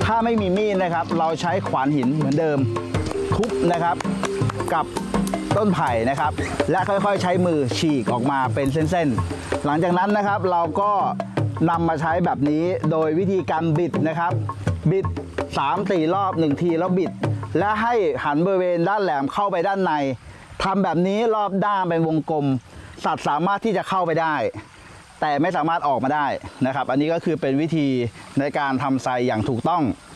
ถ้าไม่มีมีดนะครับเราใช้ขวานหินเหมือนเดิมทุบนะครับกับต้นไผ่นะครับและค่อยๆใช้มือฉีกออกมาเป็นเส้นๆหลังจากนั้นนะครับเราก็นำมาใช้แบบนี้โดยวิธีการบิดนะครับบิด 3-4 รอบ1ทีแล้วบิดและให้หันบริเวณด้านแหลมเข้าไปด้านในทำแบบนี้รอบด้านเป็นวงกลมสัตว์สามารถที่จะเข้าไปได้แต่ไม่สามารถออกมาได้นะครับอันนี้ก็คือเป็นวิธีในการทำไซอย่างถูกต้อง